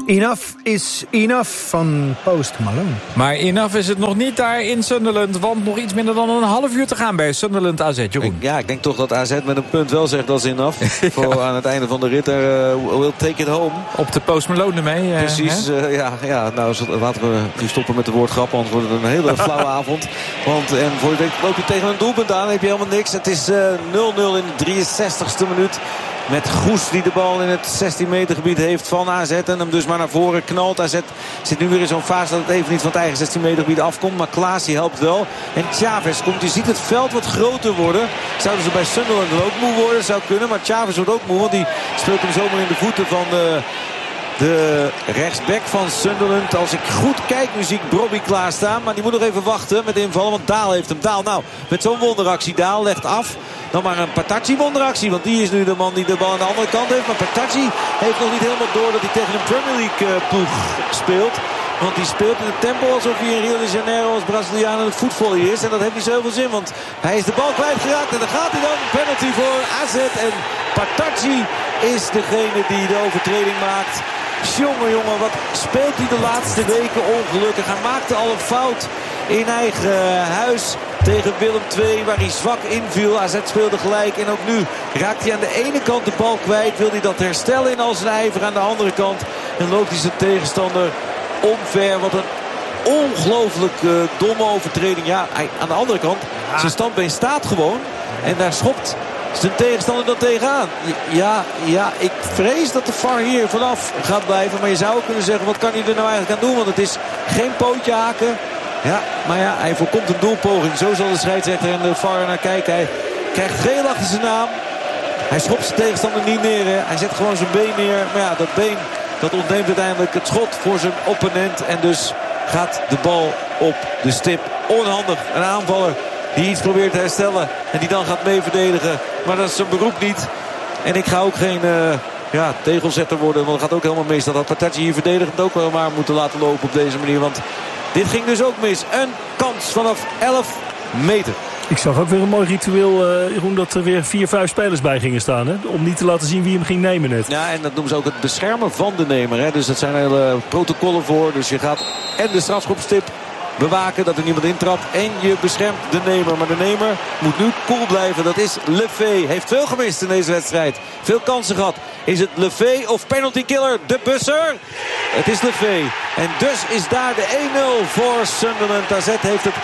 Enough is enough van Post Malone. Maar enough is het nog niet daar in Sunderland. Want nog iets minder dan een half uur te gaan bij Sunderland AZ. Jeroen. Ik denk toch dat AZ met een punt wel zegt dat is enough. Voor aan het einde van de rit. We'll take it home. Op de Post Malone mee. Precies. Nou, laten we nu stoppen met de woordgrap. Anders wordt het een hele flauwe avond. En voor je denkt, loop je tegen een doelpunt aan. Heb je helemaal niks. Het is 0-0 in de 63ste minuut. Met Goes die de bal in het 16 meter gebied heeft van AZ. En hem dus maar naar voren knalt. AZ zit nu weer in zo'n fase dat het even niet van het eigen 16 meter gebied afkomt. Maar Klaas die helpt wel. En Chavez komt. Je ziet het veld wat groter worden. Zouden ze bij Sunderland ook moe worden? Zou kunnen. Maar Chavez wordt ook moe. Want die speelt hem zomaar in de voeten van de rechtsback van Sunderland. Als ik goed kijk, nu zie ik Brobby klaarstaan. Maar die moet nog even wachten met invallen. Want Daal heeft hem. Daal, nou, met zo'n wonderactie. Daal legt af. Dan maar een Patacci wonderactie. Want die is nu de man die de bal aan de andere kant heeft. Maar Patacci heeft nog niet helemaal door dat hij tegen een Premier League ploeg speelt. Want die speelt in het tempo alsof hij in Rio de Janeiro als Braziliaan aan het voetvollen is. En dat heeft niet zoveel zin. Want hij is de bal kwijtgeraakt. En dan gaat hij dan. Penalty voor AZ. En Patacci is degene die de overtreding maakt. Jongen, wat speelt hij de laatste weken ongelukkig. Hij maakte al een fout in eigen huis tegen Willem II, waar hij zwak inviel. AZ speelde gelijk en ook nu raakt hij aan de ene kant de bal kwijt. Wil hij dat herstellen in al zijn ijver aan de andere kant. En loopt hij zijn tegenstander omver. Wat een ongelooflijk domme overtreding. Ja, aan de andere kant, zijn standbeen staat gewoon. En daar schopt zijn tegenstander dan tegenaan. Ja, ik vrees dat de VAR hier vanaf gaat blijven. Maar je zou ook kunnen zeggen, wat kan hij er nou eigenlijk aan doen? Want het is geen pootje haken. Ja, maar ja, hij voorkomt een doelpoging. Zo zal de scheidsrechter en de VAR naar kijken. Hij krijgt geel achter zijn naam. Hij schopt zijn tegenstander niet neer. Hè. Hij zet gewoon zijn been neer. Maar ja, dat been dat ontneemt uiteindelijk het schot voor zijn opponent. En dus gaat de bal op de stip. Onhandig. Een aanvaller die iets probeert te herstellen. En die dan gaat mee verdedigen. Maar dat is zijn beroep niet. En ik ga ook geen tegelzetter worden. Want dat gaat ook helemaal mis. Dat had Patacci hier verdedigend ook wel maar moeten laten lopen op deze manier. Want dit ging dus ook mis. Een kans vanaf 11 meter. Ik zag ook weer een mooi ritueel, Jeroen, dat er weer 4-5 spelers bij gingen staan. Hè? Om niet te laten zien wie hem ging nemen net. Ja, en dat noemen ze ook het beschermen van de nemer. Hè? Dus dat zijn hele protocollen voor. Dus je gaat en de strafschopstip bewaken dat er niemand intrapt. En je beschermt de nemer. Maar de nemer moet nu cool blijven. Dat is Lefebvre. Heeft veel gemist in deze wedstrijd. Veel kansen gehad. Is het Lefebvre of penalty killer? De busser. Het is Lefebvre. En dus is daar de 1-0 voor Sunderland. AZ heeft het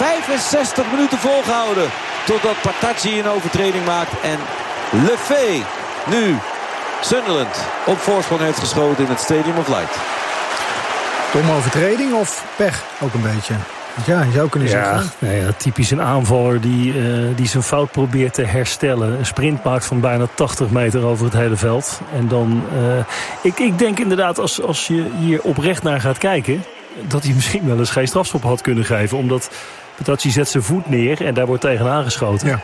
65 minuten volgehouden. Totdat Patacci een overtreding maakt. En Lefebvre nu Sunderland op voorsprong heeft geschoten in het Stadium of Light. Domme overtreding of pech ook een beetje? Ja, je zou kunnen zeggen. Ja, typisch een aanvaller die zijn fout probeert te herstellen. Een sprint maakt van bijna 80 meter over het hele veld. En dan, ik denk inderdaad, als je hier oprecht naar gaat kijken, dat hij misschien wel eens geen strafschop had kunnen geven. Omdat Patacci zet zijn voet neer en daar wordt tegenaan geschoten. Ja.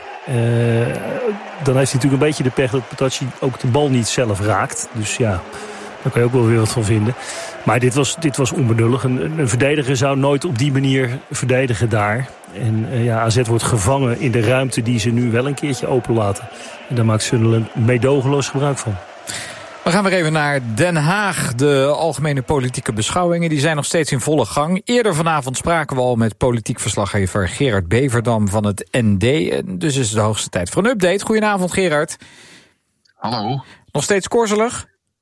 Dan heeft hij natuurlijk een beetje de pech dat Patacci ook de bal niet zelf raakt. Dus ja, daar kan je ook wel weer wat van vinden. Maar dit was onbenullig. Een verdediger zou nooit op die manier verdedigen daar. En AZ wordt gevangen in de ruimte die ze nu wel een keertje openlaten. En daar maakt Sunderland meedogenloos gebruik van. We gaan weer even naar Den Haag. De algemene politieke beschouwingen die zijn nog steeds in volle gang. Eerder vanavond spraken we al met politiek verslaggever Gerard Beverdam van het ND. En dus is het de hoogste tijd voor een update. Goedenavond, Gerard. Hallo. Nog steeds korzelig?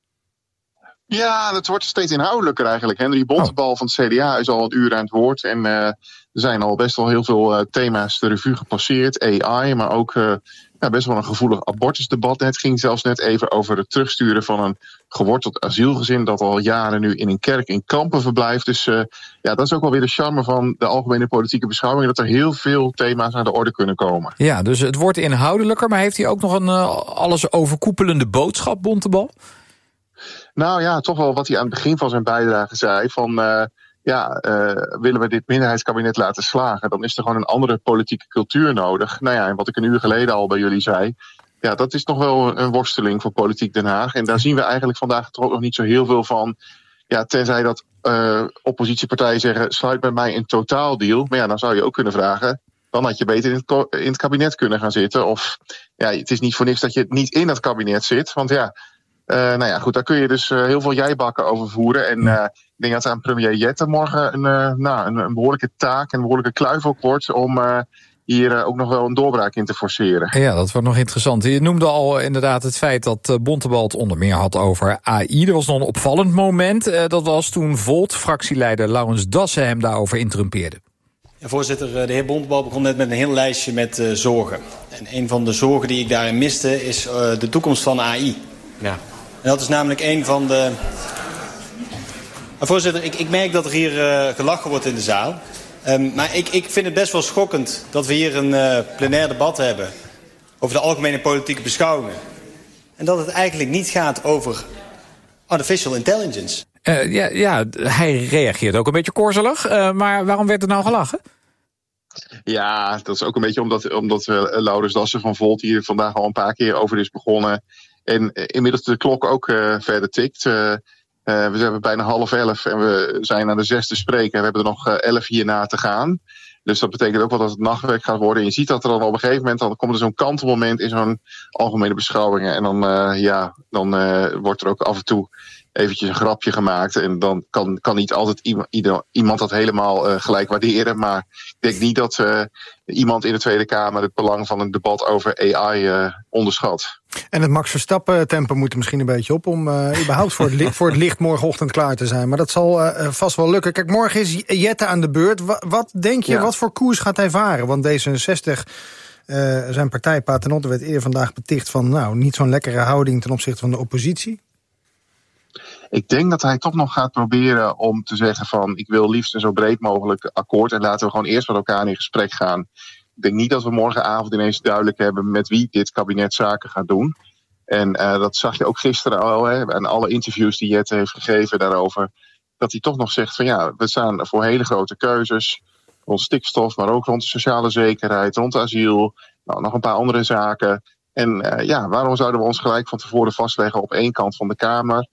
Ja, dat wordt steeds inhoudelijker eigenlijk. Henry Bontebal van het CDA is al een uur aan het woord. En er zijn al best wel heel veel thema's de revue gepasseerd. AI, maar ook best wel een gevoelig abortusdebat. Het ging zelfs net even over het terugsturen van een geworteld asielgezin dat al jaren nu in een kerk in Kampen verblijft. Dus dat is ook wel weer de charme van de algemene politieke beschouwing, dat er heel veel thema's aan de orde kunnen komen. Ja, dus het wordt inhoudelijker, maar heeft hij ook nog een alles overkoepelende boodschap, Bontebal? Nou ja, toch wel wat hij aan het begin van zijn bijdrage zei. Van willen we dit minderheidskabinet laten slagen, dan is er gewoon een andere politieke cultuur nodig. Nou ja, en wat ik een uur geleden al bij jullie zei, ja, dat is toch wel een worsteling voor politiek Den Haag. En daar zien we eigenlijk vandaag toch ook nog niet zo heel veel van. Ja, tenzij dat oppositiepartijen zeggen, sluit bij mij een totaaldeal. Maar ja, dan zou je ook kunnen vragen, dan had je beter in het kabinet kunnen gaan zitten. Of ja, het is niet voor niks dat je niet in dat kabinet zit. Want ja, Nou ja, goed, daar kun je dus heel veel jijbakken over voeren. En ik denk dat aan premier Jette morgen een behoorlijke taak, een behoorlijke kluif ook wordt om hier ook nog wel een doorbraak in te forceren. Ja, dat wordt nog interessant. Je noemde al inderdaad het feit dat Bontebal het onder meer had over AI. Er was nog een opvallend moment. Dat was toen Volt-fractieleider Laurens Dassen hem daarover interrumpeerde. Ja, voorzitter, de heer Bontebal begon net met een heel lijstje met zorgen. En een van de zorgen die ik daarin miste is de toekomst van AI. Ja. En dat is namelijk een van de... Voorzitter, ik merk dat er hier gelachen wordt in de zaal. Maar ik vind het best wel schokkend dat we hier een plenair debat hebben over de algemene politieke beschouwingen. En dat het eigenlijk niet gaat over artificial intelligence. Ja, hij reageert ook een beetje korzelig. Maar waarom werd er nou gelachen? Ja, dat is ook een beetje omdat Laurens Dassen van Volt hier vandaag al een paar keer over is begonnen. En inmiddels de klok ook verder tikt. We zijn bijna 10:30 en we zijn aan de 6e spreker. We hebben er nog 11 hierna te gaan. Dus dat betekent ook wel dat het nachtwerk gaat worden. En je ziet dat er dan op een gegeven moment, dan komt er zo'n kantelmoment in zo'n algemene beschouwingen. En dan wordt er ook af en toe eventjes een grapje gemaakt. En dan kan niet altijd iemand dat helemaal gelijk waarderen. Maar ik denk niet dat iemand in de Tweede Kamer het belang van een debat over AI onderschat. En het Max Verstappen tempo moet er misschien een beetje op om überhaupt voor het licht morgenochtend klaar te zijn. Maar dat zal vast wel lukken. Kijk, morgen is Jette aan de beurt. Wat denk je, wat voor koers gaat hij varen? Want D66, zijn partij Paternotte, werd eerder vandaag beticht van niet zo'n lekkere houding ten opzichte van de oppositie. Ik denk dat hij toch nog gaat proberen om te zeggen van ik wil liefst een zo breed mogelijk akkoord en laten we gewoon eerst met elkaar in gesprek gaan. Ik denk niet dat we morgenavond ineens duidelijk hebben met wie dit kabinet zaken gaat doen. En dat zag je ook gisteren al aan alle interviews die Jette heeft gegeven daarover. Dat hij toch nog zegt van we staan voor hele grote keuzes rond stikstof, maar ook rond de sociale zekerheid, rond asiel, nog een paar andere zaken. En waarom zouden we ons gelijk van tevoren vastleggen op één kant van de Kamer?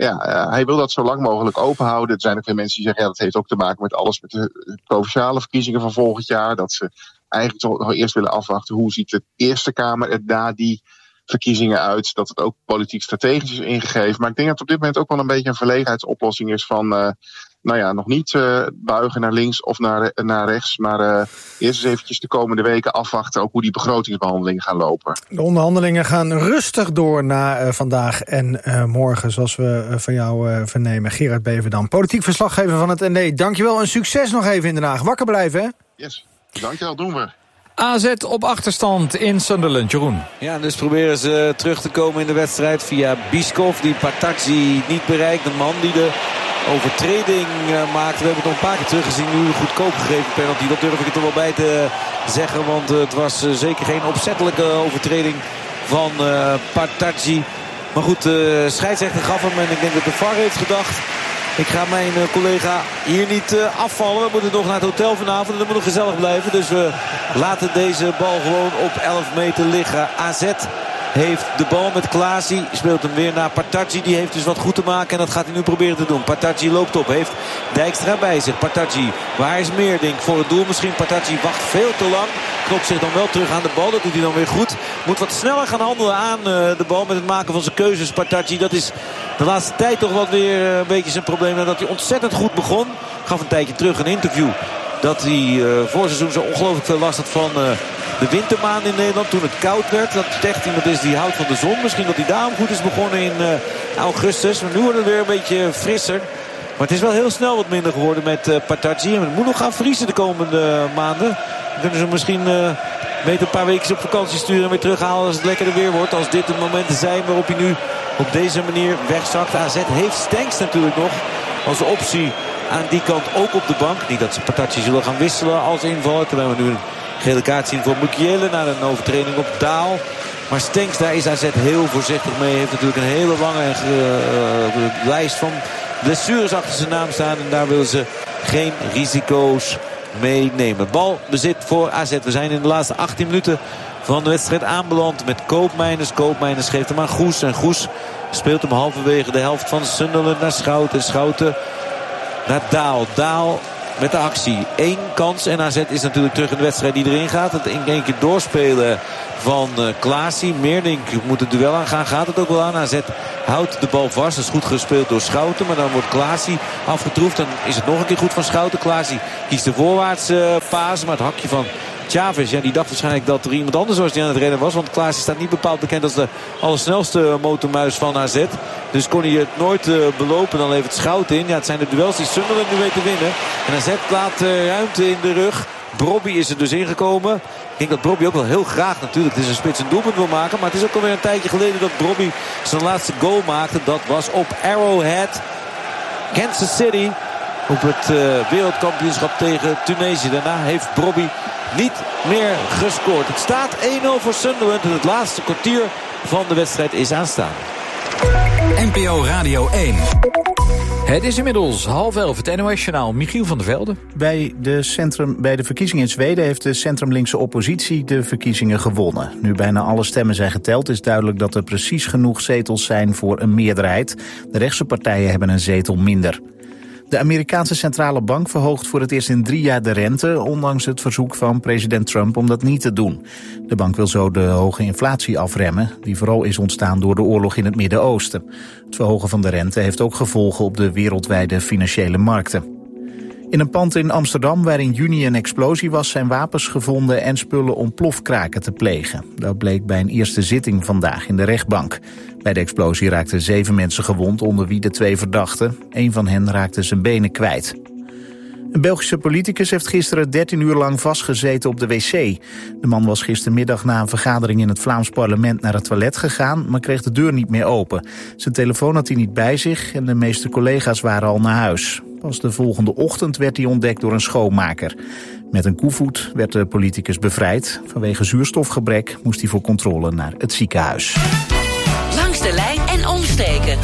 Hij wil dat zo lang mogelijk open houden. Er zijn ook weer mensen die zeggen dat heeft ook te maken met alles met de provinciale verkiezingen van volgend jaar. Dat ze eigenlijk toch nog eerst willen afwachten hoe ziet de Eerste Kamer er na die verkiezingen uit. Dat het ook politiek strategisch is ingegeven. Maar ik denk dat op dit moment ook wel een beetje een verlegenheidsoplossing is van nog niet buigen naar links of naar rechts. Maar eerst eens eventjes de komende weken afwachten ook hoe die begrotingsbehandelingen gaan lopen. De onderhandelingen gaan rustig door na vandaag en morgen, zoals we van jou vernemen. Gerard Beverdam, politiek verslaggever van het ND. Dankjewel en succes nog even in Den Haag. Wakker blijven, hè? Yes, dankjewel, doen we. AZ op achterstand in Sunderland, Jeroen. Ja, dus proberen ze terug te komen in de wedstrijd via Biskov. Die Patacci niet bereikt. De man die de overtreding maakt. We hebben het nog een paar keer teruggezien. Nu een goedkoop gegeven penalty. Dat durf ik er toch wel bij te zeggen. Want het was zeker geen opzettelijke overtreding van Patacci. Maar goed, de scheidsrechter gaf hem. En ik denk dat de VAR heeft gedacht. Ik ga mijn collega hier niet afvallen. We moeten nog naar het hotel vanavond. En dat moet nog gezellig blijven. Dus we laten deze bal gewoon op 11 meter liggen. AZ heeft de bal met Klaasie. Speelt hem weer naar Patacci. Die heeft dus wat goed te maken. En dat gaat hij nu proberen te doen. Patacci loopt op. Heeft Dijkstra bij zich. Patacci. Waar is Meerdink? Voor het doel misschien. Patacci wacht veel te lang. Knopt zich dan wel terug aan de bal. Dat doet hij dan weer goed. Moet wat sneller gaan handelen aan de bal. Met het maken van zijn keuzes. Patacci. Dat is de laatste tijd toch wat weer een beetje zijn probleem. Nadat hij ontzettend goed begon. Gaf een tijdje terug een interview. Dat hij voorseizoen zo ongelooflijk veel last had van de wintermaan in Nederland. Toen het koud werd. Dat het echt iemand is die houdt van de zon. Misschien dat hij daarom goed is begonnen in augustus. Maar nu wordt het weer een beetje frisser. Maar het is wel heel snel wat minder geworden met Patacci. En het moet nog gaan vriezen de komende maanden. Dan kunnen ze misschien een paar weken op vakantie sturen en weer terughalen als het lekkerder weer wordt. Als dit de momenten zijn waarop hij nu op deze manier wegzakt. AZ heeft Stenks natuurlijk nog als optie aan die kant ook op de bank. Niet dat ze Patacci zullen gaan wisselen als invaller. Terwijl we nu een gele kaart zien voor Mukiele na een overtreding op Daal. Maar Stenks, daar is AZ heel voorzichtig mee. Heeft natuurlijk een hele lange lijst van blessures achter zijn naam staan. En daar willen ze geen risico's meenemen. Balbezit voor AZ. We zijn in de laatste 18 minuten van de wedstrijd aanbeland met Koopmeiners. Koopmeiners geeft hem aan Goes. En Goes speelt hem halverwege de helft van Sunderland naar Schouten. Schouten naar Daal. Daal met de actie. 1 kans en AZ is natuurlijk terug in de wedstrijd die erin gaat. Het in één keer doorspelen van Klaasie. Meerdink moet het duel aangaan. Gaat het ook wel aan. AZ houdt de bal vast. Dat is goed gespeeld door Schouten. Maar dan wordt Klaasie afgetroefd. Dan is het nog een keer goed van Schouten. Klaasie kiest de voorwaarts paas. Maar het hakje van Chavez, die dacht waarschijnlijk dat er iemand anders was die aan het rennen was. Want Klaasie staat niet bepaald bekend als de allersnelste motormuis van AZ. Dus kon hij het nooit belopen. Dan levert Schouten in. Ja, het zijn de duels die Sunderland nu weet te winnen. En AZ laat ruimte in de rug. Brobby is er dus ingekomen. Ik denk dat Brobby ook wel heel graag natuurlijk. Het is een spits een doelpunt wil maken. Maar het is ook alweer een tijdje geleden dat Brobby zijn laatste goal maakte. Dat was op Arrowhead. Kansas City. Op het wereldkampioenschap tegen Tunesië. Daarna heeft Brobby niet meer gescoord. Het staat 1-0 voor Sunderland. En het laatste kwartier van de wedstrijd is aanstaande. NPO Radio 1. Het is inmiddels 10:30, het NOS-journaal. Michiel van der Velde. Bij de verkiezingen in Zweden heeft de centrumlinkse oppositie de verkiezingen gewonnen. Nu bijna alle stemmen zijn geteld, is duidelijk dat er precies genoeg zetels zijn voor een meerderheid. De rechtse partijen hebben een zetel minder. De Amerikaanse centrale bank verhoogt voor het eerst in 3 jaar de rente, ondanks het verzoek van president Trump om dat niet te doen. De bank wil zo de hoge inflatie afremmen, die vooral is ontstaan door de oorlog in het Midden-Oosten. Het verhogen van de rente heeft ook gevolgen op de wereldwijde financiële markten. In een pand in Amsterdam, waar in juni een explosie was, zijn wapens gevonden en spullen om plofkraken te plegen. Dat bleek bij een eerste zitting vandaag in de rechtbank. Bij de explosie raakten 7 mensen gewond, onder wie de 2 verdachten. 1 van hen raakte zijn benen kwijt. Een Belgische politicus heeft gisteren 13 uur lang vastgezeten op de wc. De man was gistermiddag na een vergadering in het Vlaams parlement naar het toilet gegaan, maar kreeg de deur niet meer open. Zijn telefoon had hij niet bij zich en de meeste collega's waren al naar huis. Pas de volgende ochtend werd hij ontdekt door een schoonmaker. Met een koevoet werd de politicus bevrijd. Vanwege zuurstofgebrek moest hij voor controle naar het ziekenhuis. Langs de lijn en omsteken.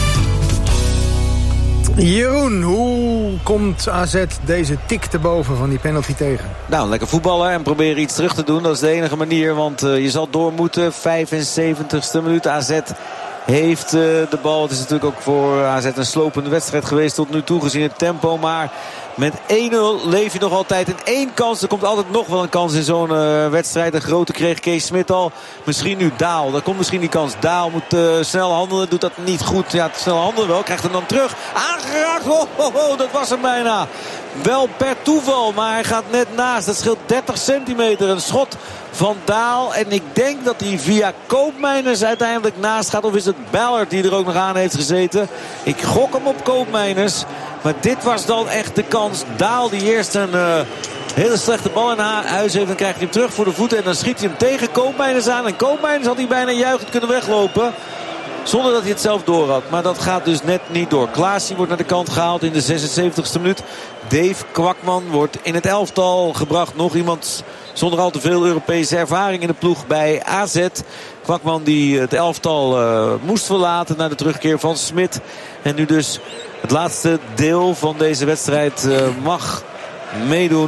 Jeroen, hoe komt AZ deze tik te boven van die penalty tegen? Nou, lekker voetballen en proberen iets terug te doen. Dat is de enige manier, want je zal door moeten. 75ste minuut. AZ heeft de bal. Het is natuurlijk ook voor AZ een slopende wedstrijd geweest tot nu toe gezien het tempo. Maar met 1-0 leef je nog altijd in 1 kans. Er komt altijd nog wel een kans in zo'n wedstrijd. Een grote kreeg Kees Smit al. Misschien nu Daal. Daar komt misschien die kans. Daal moet snel handelen. Doet dat niet goed. Ja, snel handelen wel. Krijgt hem dan terug. Aangeraakt. Dat was hem bijna. Wel per toeval. Maar hij gaat net naast. Dat scheelt 30 centimeter. Een schot van Daal. En ik denk dat hij via Koopmeiners uiteindelijk naast gaat. Of is het Ballard die er ook nog aan heeft gezeten. Ik gok hem op Koopmeiners. Maar dit was dan echt de kans. Daal die eerst een hele slechte bal in huis heeft. Dan krijgt hij hem terug voor de voeten. En dan schiet hij hem tegen Koopmeiners aan. En Koopmeiners had hij bijna juichend kunnen weglopen. Zonder dat hij het zelf door had. Maar dat gaat dus net niet door. Klaasie wordt naar de kant gehaald in de 76ste minuut. Dave Kwakman wordt in het elftal gebracht. Nog iemand zonder al te veel Europese ervaring in de ploeg bij AZ. Kwakman die het elftal moest verlaten na de terugkeer van Smit. En nu dus het laatste deel van deze wedstrijd mag meedoen.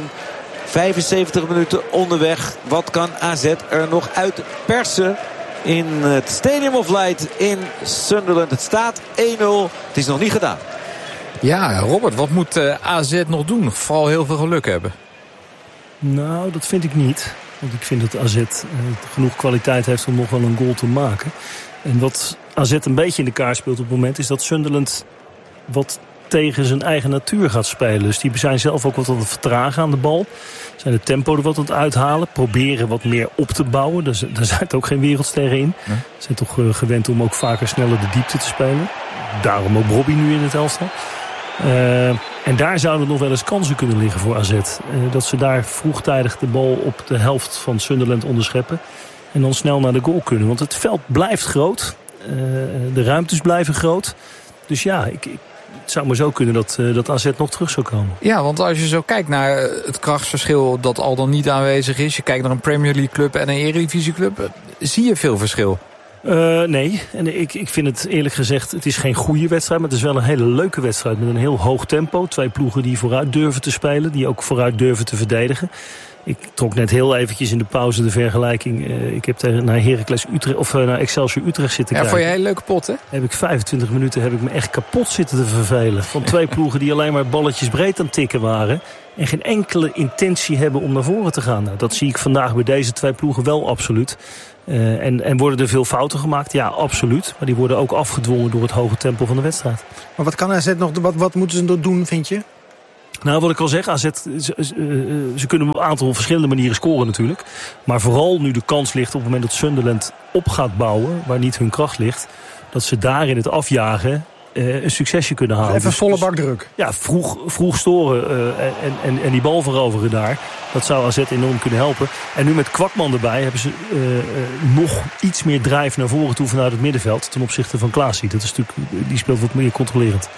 75 minuten onderweg. Wat kan AZ er nog uit persen in het Stadium of Light in Sunderland? Het staat 1-0. Het is nog niet gedaan. Ja, Robert, wat moet AZ nog doen? Vooral heel veel geluk hebben. Nou, dat vind ik niet. Want ik vind dat AZ genoeg kwaliteit heeft om nog wel een goal te maken. En wat AZ een beetje in de kaart speelt op het moment is dat Sunderland wat tegen zijn eigen natuur gaat spelen. Dus die zijn zelf ook wat aan het vertragen aan de bal. Zijn het tempo er wat aan het uithalen. Proberen wat meer op te bouwen. Daar zit ook geen wereldsterren in. Ze zijn toch gewend om ook vaker sneller de diepte te spelen. Daarom ook Brobby nu in het elftal. En daar zouden nog wel eens kansen kunnen liggen voor AZ. Dat ze daar vroegtijdig de bal op de helft van Sunderland onderscheppen. En dan snel naar de goal kunnen. Want het veld blijft groot. De ruimtes blijven groot. Dus ja, het zou maar zo kunnen dat AZ nog terug zou komen. Ja, want als je zo kijkt naar het krachtsverschil dat al dan niet aanwezig is. Je kijkt naar een Premier League club en een Eredivisie club. Zie je veel verschil? Nee, en ik vind het eerlijk gezegd, het is geen goede wedstrijd, maar het is wel een hele leuke wedstrijd met een heel hoog tempo. 2 ploegen die vooruit durven te spelen, die ook vooruit durven te verdedigen. Ik trok net heel eventjes in de pauze de vergelijking. Ik heb naar Heracles Utrecht of naar Excelsior Utrecht zitten kijken. Vond je een hele leuke pot, hè? Heb ik 25 minuten me echt kapot zitten te vervelen. Van 2 ploegen die alleen maar balletjes breed aan het tikken waren. En geen enkele intentie hebben om naar voren te gaan. Nou, dat zie ik vandaag bij deze 2 ploegen wel absoluut. En worden er veel fouten gemaakt? Ja, absoluut. Maar die worden ook afgedwongen door het hoge tempo van de wedstrijd. Maar wat kan AZ nog? Wat moeten ze nog doen, vind je? Nou, wat ik al zeg, AZ, ze kunnen op een aantal verschillende manieren scoren natuurlijk. Maar vooral nu de kans ligt op het moment dat Sunderland op gaat bouwen, waar niet hun kracht ligt, dat ze daar in het afjagen een succesje kunnen halen. Even volle bak druk. Ja, vroeg storen en die bal veroveren daar. Dat zou AZ enorm kunnen helpen. En nu met Kwakman erbij hebben ze nog iets meer drive naar voren toe vanuit het middenveld ten opzichte van Klaasie. Dat is natuurlijk, die speelt wat meer controlerend.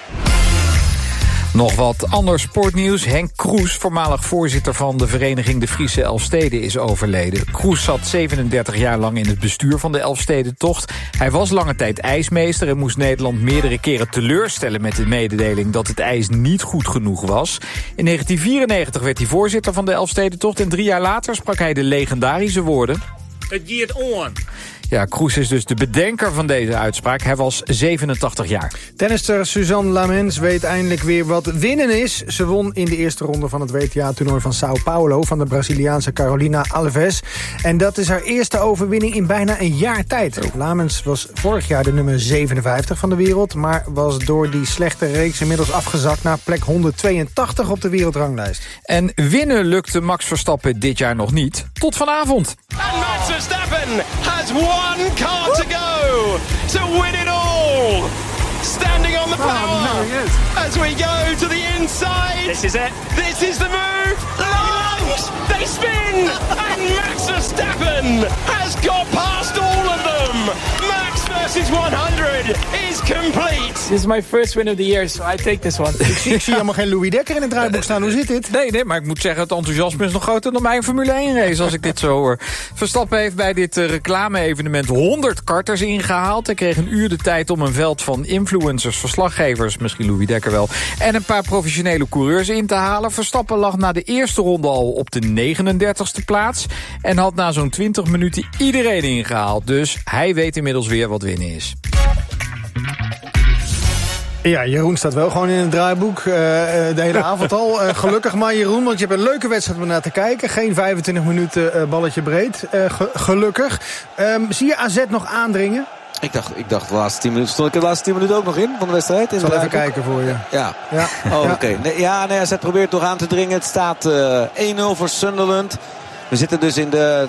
Nog wat ander sportnieuws. Henk Kroes, voormalig voorzitter van de vereniging De Friese Elfsteden, is overleden. Kroes zat 37 jaar lang in het bestuur van de Elfstedentocht. Hij was lange tijd ijsmeester en moest Nederland meerdere keren teleurstellen met de mededeling dat het ijs niet goed genoeg was. In 1994 werd hij voorzitter van de Elfstedentocht en 3 jaar later sprak hij de legendarische woorden: Het gaat on. Ja, Kroes is dus de bedenker van deze uitspraak. Hij was 87 jaar. Tennister Suzanne Lamens weet eindelijk weer wat winnen is. Ze won in de eerste ronde van het WTA-toernooi van Sao Paulo van de Braziliaanse Carolina Alves. En dat is haar eerste overwinning in bijna een jaar tijd. Lamens was vorig jaar de nummer 57 van de wereld, maar was door die slechte reeks inmiddels afgezakt naar plek 182 op de wereldranglijst. En winnen lukte Max Verstappen dit jaar nog niet. Tot vanavond. And Max Verstappen has one car to go to win it all. Standing on the power as we go to the inside. This is it. This is the move. Lungs. They spin. And Max Verstappen has got past all of them. Max versus 100 is complete. This is my first win of the year, so I take this one. Ik zie helemaal geen Louis Dekker in het draaiboek staan. Hoe zit dit? Nee, maar ik moet zeggen, het enthousiasme is nog groter dan bij een Formule 1 race, als ik dit zo hoor. Verstappen heeft bij dit reclame-evenement 100 karters ingehaald. Hij kreeg een uur de tijd om een veld van influencers, verslaggevers, misschien Louis Dekker wel, en een paar professionele coureurs in te halen. Verstappen lag na de eerste ronde al op de 39ste plaats en had na zo'n 20 minuten iedereen ingehaald. Dus hij weet inmiddels weer wat winnen is. Ja, Jeroen staat wel gewoon in het draaiboek de hele avond al. Gelukkig maar, Jeroen, want je hebt een leuke wedstrijd om naar te kijken. Geen 25 minuten balletje breed, gelukkig. Zie je AZ nog aandringen? Ik dacht de laatste 10 minuten. Stond ik de laatste 10 minuten ook nog in van de wedstrijd? Ik zal even kijken voor je. Ja. Oh, oké. Nee, AZ probeert nog aan te dringen. Het staat 1-0 voor Sunderland. We zitten dus in de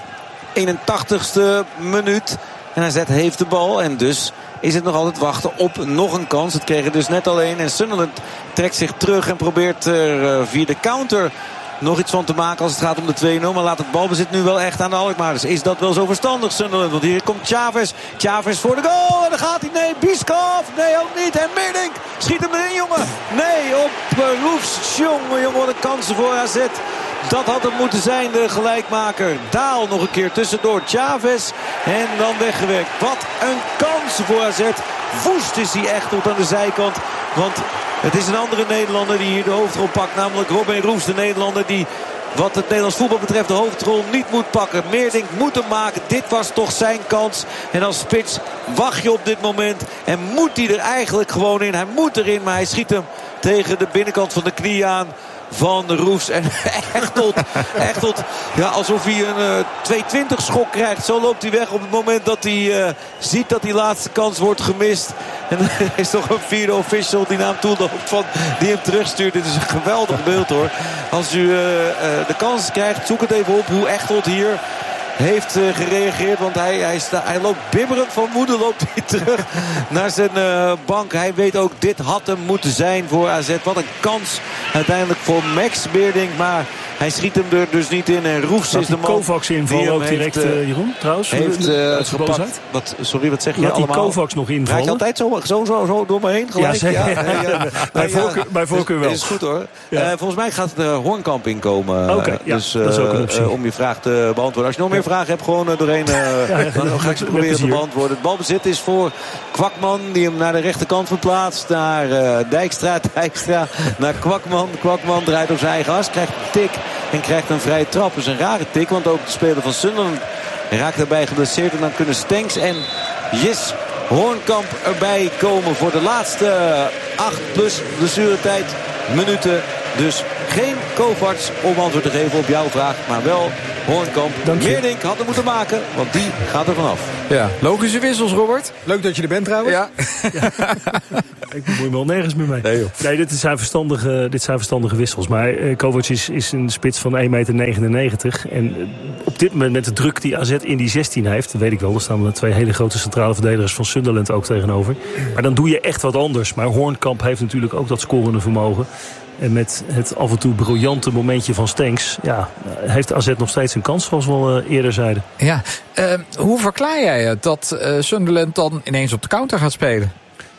81ste minuut. En AZ heeft de bal en dus is het nog altijd wachten op nog een kans. Het kreeg er dus net alleen. En Sunderland trekt zich terug en probeert er via de counter nog iets van te maken als het gaat om de 2-0. Maar laat het balbezit nu wel echt aan de Alkmaarders. Is dat wel zo verstandig, Sunderland? Want hier komt Chavez. Chavez voor de goal. En dan gaat hij. Nee, Bieskov. Nee, ook niet. En Meerdink schiet hem erin, jongen. Nee, op Roefs. Jongen, wat een kansen voor AZ. Dat had het moeten zijn, de gelijkmaker. Daal nog een keer tussendoor. Chavez. En dan weggewerkt. Wat een kans voor AZ. Woest is hij echt tot aan de zijkant. Want het is een andere Nederlander die hier de hoofdrol pakt. Namelijk Robin Roefs, de Nederlander die wat het Nederlands voetbal betreft de hoofdrol niet moet pakken. Meerdink moet hem maken. Dit was toch zijn kans. En als spits wacht je op dit moment. En moet hij er eigenlijk gewoon in. Hij moet erin, maar hij schiet hem tegen de binnenkant van de knie aan van Roefs. En Echtelt, ja, alsof hij een 220 schok krijgt. Zo loopt hij weg op het moment dat hij ziet dat die laatste kans wordt gemist. En er is toch een vierde official die naar hem toe loopt, die hem terugstuurt. Dit is een geweldig beeld, hoor. Als u de kans krijgt, zoek het even op hoe Echtelt hier heeft gereageerd. Want hij loopt bibberend van woede, loopt hij terug naar zijn bank. Hij weet ook, dit had hem moeten zijn voor AZ. Wat een kans uiteindelijk voor Max Meerdink. Maar hij schiet hem er dus niet in. En Roefs is de man Kovacs inval ook direct, Jeroen, trouwens. Heeft gepakt. Sorry, wat zeg je laat allemaal? Die Kovacs nog invallen. Rijdt altijd zo door me heen gelijk? Ja, bij voorkeur wel. Is goed, hoor. Ja. Volgens mij gaat de Hoornkamp inkomen. Okay, dus dat is ook een optie. om je vraag te beantwoorden. Als je nog meer vragen hebt, gewoon doorheen. Dan ga ik ze proberen te beantwoorden. Het balbezit is voor Kwakman, die hem naar de rechterkant verplaatst. Naar Dijkstra naar Kwakman. Kwakman draait op zijn eigen as, krijgt een tik En krijgt een vrije trap. Dus een rare tik. Want ook de speler van Sunderland raakt daarbij geblesseerd. En dan kunnen Stenks en Jis Hoornkamp erbij komen voor de laatste 8 plus blessuretijd minuten. Dus geen Kovacs om antwoord te geven op jouw vraag. Maar wel Hoornkamp. Meerdink had er moeten maken, want die gaat er vanaf. Ja, logische wissels, Robert. Leuk dat je er bent trouwens. Ja. Ik bemoei me al nergens meer mee. Nee, dit zijn verstandige wissels. Maar Kovac is een spits van 1,99 meter. En op dit moment met de druk die AZ in die 16 heeft, weet ik wel, er staan er 2 hele grote centrale verdedigers van Sunderland ook tegenover. Maar dan doe je echt wat anders. Maar Hoornkamp heeft natuurlijk ook dat scorende vermogen. En met het af en toe briljante momentje van Stenks, ja, heeft AZ nog steeds een kans, zoals we al eerder zeiden. Ja, hoe verklaar jij het dat Sunderland dan ineens op de counter gaat spelen?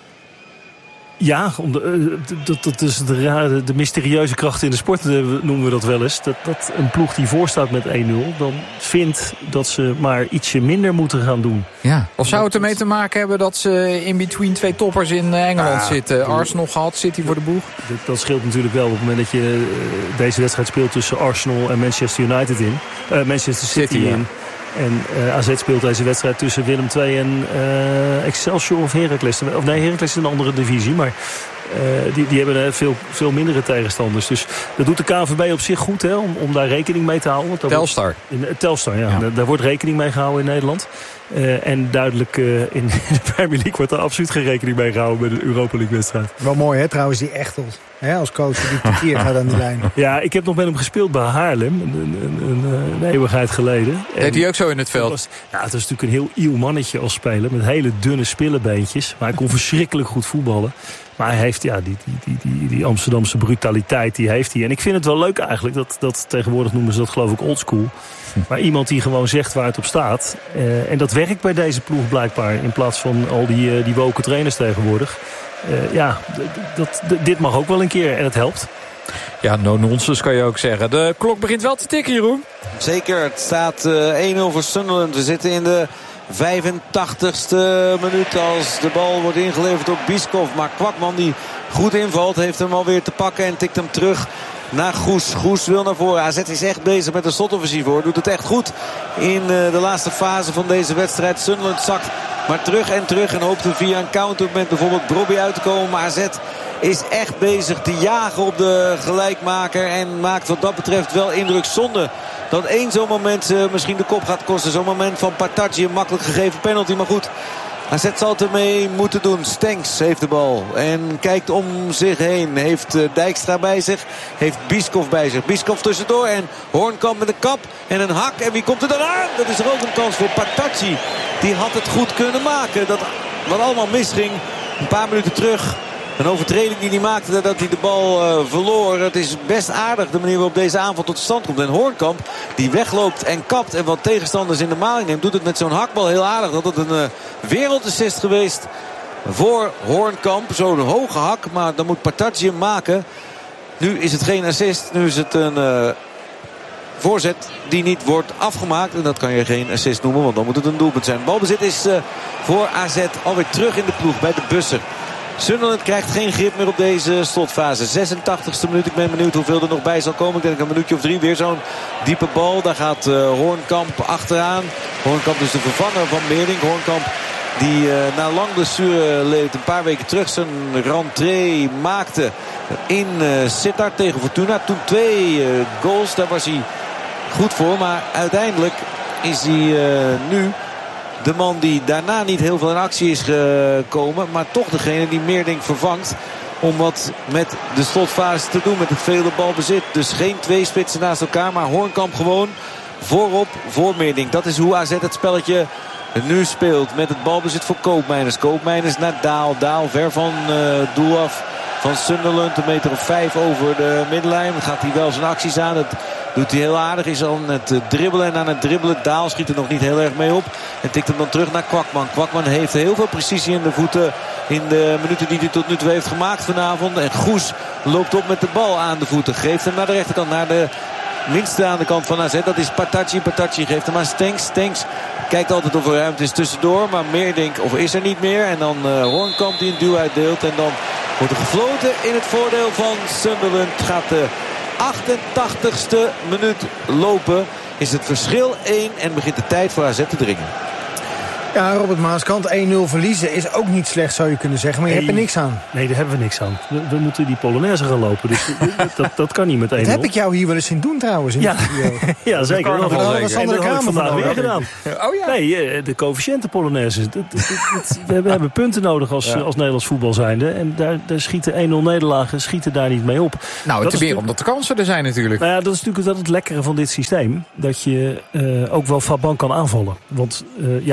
Ja, dat is de mysterieuze kracht in de sport, noemen we dat wel eens. Dat een ploeg die voorstaat met 1-0, dan vindt dat ze maar ietsje minder moeten gaan doen. Ja. Of zou het ermee te maken hebben dat ze in between 2 toppers in Engeland zitten? Arsenal gehad, City voor de boeg? Dat scheelt natuurlijk wel op het moment dat je deze wedstrijd speelt tussen Arsenal en Manchester United in. Manchester City in. En AZ speelt deze wedstrijd tussen Willem II en Excelsior of Heracles. Of nee, Heracles is een andere divisie, maar die hebben veel mindere tegenstanders. Dus dat doet de KNVB op zich goed, hè, om daar rekening mee te houden. Want Telstar. Telstar, ja. Daar wordt rekening mee gehouden in Nederland. En duidelijk in de Premier League wordt er absoluut geen rekening mee gehouden bij de Europa League wedstrijd. Wel mooi, hè, trouwens, die Echtels. Als coach die tekier gaat aan die lijn. Ja, ik heb nog met hem gespeeld bij Haarlem. Een eeuwigheid geleden. Deed hij ook zo in het veld? Het was natuurlijk een heel ieuw mannetje als speler. Met hele dunne spillebeentjes. Maar hij kon verschrikkelijk goed voetballen. Maar hij heeft die Amsterdamse brutaliteit, die heeft hij. En ik vind het wel leuk eigenlijk. Dat tegenwoordig noemen ze dat geloof ik oldschool. Maar iemand die gewoon zegt waar het op staat. En dat werkt bij deze ploeg blijkbaar. In plaats van al die woke trainers tegenwoordig. Dit mag ook wel een keer en het helpt. Ja, no nonsense kan je ook zeggen. De klok begint wel te tikken, Jeroen. Zeker, het staat 1-0 voor Sunderland. We zitten in de 85ste minuut als de bal wordt ingeleverd door Bieskov. Maar Kwakman die goed invalt heeft hem alweer te pakken en tikt hem terug naar Goes. Goes wil naar voren. AZ is echt bezig met een slotoffensief hoor. Doet het echt goed in de laatste fase van deze wedstrijd. Sunderland zakt maar terug en hoopt er via een counter met bijvoorbeeld Brobby uit te komen. Maar AZ is echt bezig te jagen op de gelijkmaker. En maakt wat dat betreft wel indruk zonde dat één zo'n moment misschien de kop gaat kosten. Zo'n moment van Partaji, een makkelijk gegeven penalty. Maar goed, AZ zal het ermee moeten doen. Stenks heeft de bal en kijkt om zich heen. Heeft Dijkstra bij zich. Heeft Bieskov bij zich. Bieskov tussendoor en Hoornkamp met een kap en een hak. En wie komt er dan aan? Dat is er ook een kans voor Partaji. Die had het goed kunnen maken. Dat wat allemaal misging een paar minuten terug. Een overtreding die hij maakte dat hij de bal verloor. Het is best aardig de manier waarop deze aanval tot stand komt. En Hoornkamp die wegloopt en kapt en wat tegenstanders in de maling neemt. Doet het met zo'n hakbal heel aardig. Dat het een wereldassist geweest voor Hoornkamp. Zo'n hoge hak, maar dan moet Partaji hem maken. Nu is het geen assist. Nu is het een voorzet die niet wordt afgemaakt. En dat kan je geen assist noemen, want dan moet het een doelpunt zijn. Balbezit is voor AZ alweer terug in de ploeg bij de Busser. Sunderland krijgt geen grip meer op deze slotfase. 86e minuut. Ik ben benieuwd hoeveel er nog bij zal komen. Ik denk een minuutje of 3. Weer zo'n diepe bal. Daar gaat Hoornkamp achteraan. Hoornkamp is de vervanger van Meerdink. Hoornkamp die na lang blessure leed een paar weken terug zijn rentree maakte in Sittard tegen Fortuna. Toen 2 goals. Daar was hij goed voor. Maar uiteindelijk is hij nu de man die daarna niet heel veel in actie is gekomen. Maar toch degene die Meerdink vervangt. Om wat met de slotfase te doen. Met het vele balbezit. Dus geen 2 spitsen naast elkaar. Maar Hoornkamp gewoon voorop voor Meerdink. Dat is hoe AZ het spelletje nu speelt. Met het balbezit voor Koopmeiners. Koopmeiners naar Daal. Daal ver van doel af van Sunderland. Een meter of 5 over de middenlijn. Dan gaat hij wel zijn acties aan. Dat doet hij heel aardig. Is aan het dribbelen en aan het dribbelen. Daal schiet er nog niet heel erg mee op. En tikt hem dan terug naar Kwakman. Kwakman heeft heel veel precisie in de voeten. In de minuten die hij tot nu toe heeft gemaakt vanavond. En Goes loopt op met de bal aan de voeten. Geeft hem naar de rechterkant. Naar de minste aan de kant van AZ. Dat is Partaji. Partaji geeft hem aan Stenks. Stenks kijkt altijd of er ruimte is tussendoor. Maar Meerdink of is er niet meer. En dan Hoornkamp die een duw uitdeelt. En dan wordt er gefloten in het voordeel van Sunderland. Gaat de 88ste minuut lopen. Is het verschil 1 en begint de tijd voor AZ te dringen. Ja, Robert Maaskant, 1-0 verliezen is ook niet slecht, zou je kunnen zeggen. Maar je hebt er niks aan. Nee, daar hebben we niks aan. We moeten die Polonaise gaan lopen. Dus dat kan niet met 1-0. Dat heb ik jou hier wel eens zien doen trouwens. Ja, ja, zeker. Dat was Sander Kramer vandaag weer gedaan. Oh ja. Nee, de coëfficiënten Polonaise. We hebben punten nodig als Nederlands voetbal zijnde. En daar schieten 1-0 nederlagen schieten daar niet mee op. Nou, het is meer omdat de kansen er zijn natuurlijk. Nou ja, dat is natuurlijk het lekkere van dit systeem. Dat je ook wel Faban kan aanvallen. Want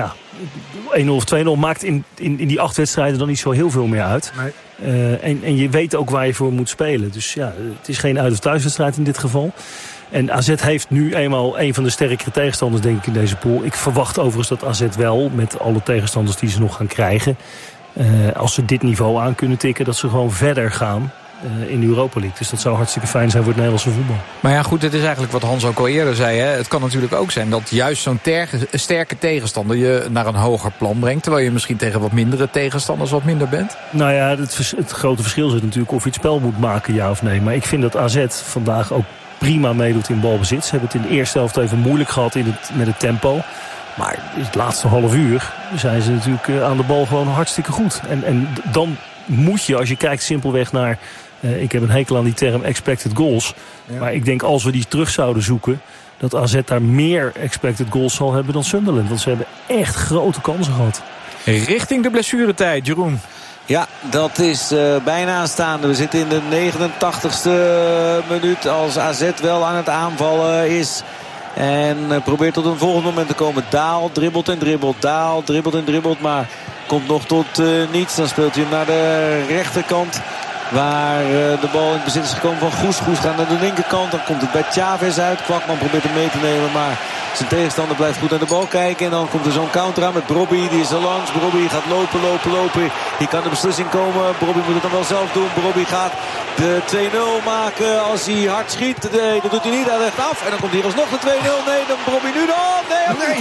1-0 of 2-0 maakt in die 8 wedstrijden dan niet zo heel veel meer uit. Nee. En je weet ook waar je voor moet spelen. Dus ja, het is geen uit- of thuiswedstrijd in dit geval. En AZ heeft nu eenmaal een van de sterkere tegenstanders, denk ik, in deze pool. Ik verwacht overigens dat AZ wel, met alle tegenstanders die ze nog gaan krijgen, als ze dit niveau aan kunnen tikken, dat ze gewoon verder gaan in de Europa League. Dus dat zou hartstikke fijn zijn voor het Nederlandse voetbal. Maar ja, goed, het is eigenlijk wat Hans ook al eerder zei. Hè. Het kan natuurlijk ook zijn dat juist zo'n sterke tegenstander je naar een hoger plan brengt, terwijl je misschien tegen wat mindere tegenstanders wat minder bent. Nou ja, het grote verschil zit natuurlijk of je het spel moet maken, ja of nee. Maar ik vind dat AZ vandaag ook prima meedoet in balbezit. Ze hebben het in de eerste helft even moeilijk gehad met het tempo. Maar het laatste half uur zijn ze natuurlijk aan de bal gewoon hartstikke goed. En dan moet je, als je kijkt simpelweg naar, ik heb een hekel aan die term expected goals. Ja. Maar ik denk als we die terug zouden zoeken, dat AZ daar meer expected goals zal hebben dan Sunderland. Want ze hebben echt grote kansen gehad. Richting de blessuretijd, Jeroen. Ja, dat is bijna aanstaande. We zitten in de 89ste minuut als AZ wel aan het aanvallen is. En probeert tot een volgend moment te komen. Daal dribbelt en dribbelt. Daal dribbelt en dribbelt. Maar komt nog tot niets. Dan speelt hij hem naar de rechterkant. Waar de bal in bezit is gekomen van Goes. Goes gaat naar de linkerkant. Dan komt het bij Chavez uit. Kwakman probeert hem mee te nemen. Maar zijn tegenstander blijft goed naar de bal kijken. En dan komt er zo'n counter aan met Brobby. Die is er langs. Brobby gaat lopen. Hier kan de beslissing komen. Brobby moet het dan wel zelf doen. Brobby gaat de 2-0 maken als hij hard schiet. Nee, dat doet hij niet. Hij legt af. En dan komt hier alsnog de 2-0. Nee, dan Brobby nu nog. Nee.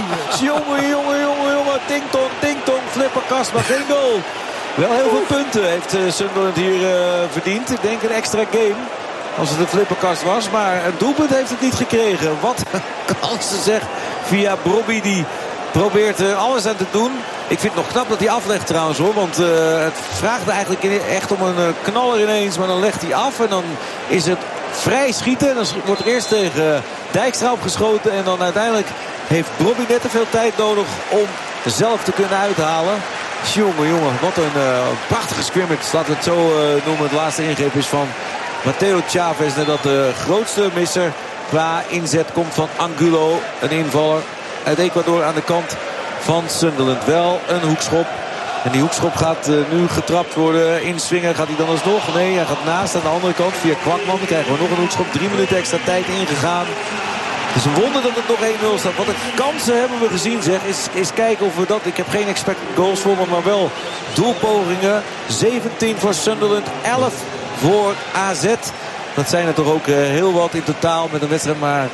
Jongen. Ting-tong. Flipperkast, maar geen goal. Wel heel veel punten heeft Sunderland hier verdiend. Ik denk een extra game. Als het een flipperkast was. Maar een doelpunt heeft het niet gekregen. Wat een kansen zeg. Via Brobby. Die probeert er alles aan te doen. Ik vind het nog knap dat hij aflegt trouwens hoor. Want het vraagt eigenlijk echt om een knaller ineens. Maar dan legt hij af. En dan is het vrij schieten. Dan wordt er eerst tegen Dijkstra opgeschoten. En dan uiteindelijk heeft Brobby net te veel tijd nodig om zelf te kunnen uithalen. Jongen, wat een prachtige scrimmage. Laten we het zo noemen. Het laatste ingreep is van Matteo Chavez. Nadat de grootste misser qua inzet komt van Angulo. Een invaller uit Ecuador aan de kant van Sunderland. Wel een hoekschop. En die hoekschop gaat nu getrapt worden. Inswingen gaat hij dan alsnog? Nee, hij gaat naast aan de andere kant via Kwakman. Dan krijgen we nog een hoekschop. 3 minuten extra tijd ingegaan. Het is een wonder dat het nog 1-0 staat. Wat de kansen hebben we gezien zeg. Is kijken of we dat... Ik heb geen expected goals voor me, maar wel doelpogingen. 17 voor Sunderland. 11 voor AZ. Dat zijn er toch ook heel wat in totaal. Met een wedstrijd